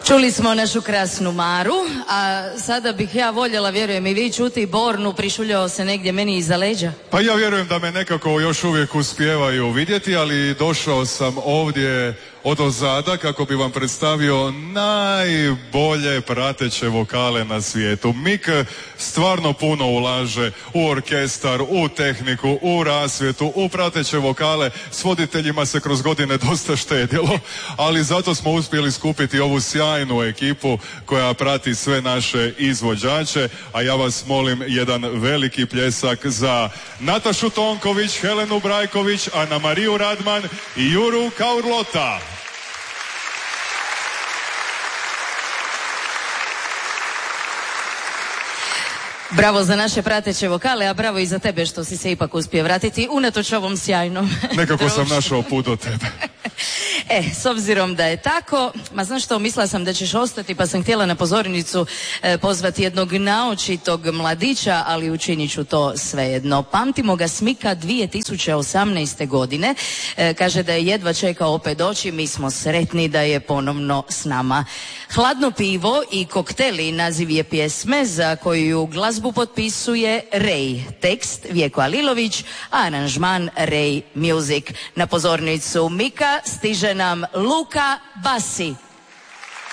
Čuli smo našu krasnu Maru, a sada bih ja voljela, vjerujem i vi, čuti Bornu, prišuljao se negdje meni iza leđa. Pa ja vjerujem da me nekako još uvijek uspijevaju vidjeti, ali došao sam ovdje odozada kako bi vam predstavio najbolje prateće vokale na svijetu. Mik stvarno puno ulaže u orkestar, u tehniku, u rasvjetu, u prateće vokale. S voditeljima se kroz godine dosta štedjelo, ali zato smo uspjeli skupiti ovu sjajnu ekipu koja prati sve naše izvođače, a ja vas molim jedan veliki pljesak za Natašu Tonković, Helenu Brajković, Ana Mariju Radman i Juru Kaurlota. Bravo za naše prateće vokale, a bravo i za tebe što si se ipak uspio vratiti unatoč ovom sjajnom Nekako sam našao put do tebe. S obzirom da je tako, ma znaš što, mislila sam da ćeš ostati, pa sam htjela na pozornicu pozvati jednog naočitog mladića, ali učinit ću to svejedno. Pamtimo ga s Mika 2018. godine. Kaže da je jedva čekao opet doći, mi smo sretni da je ponovno s nama. Hladno pivo i kokteli naziv je pjesme za koju glazbu potpisuje Ray. Tekst Vjeko Alilović, a aranžman Ray Music. Na pozornicu Mika stiže nam Luka Basi.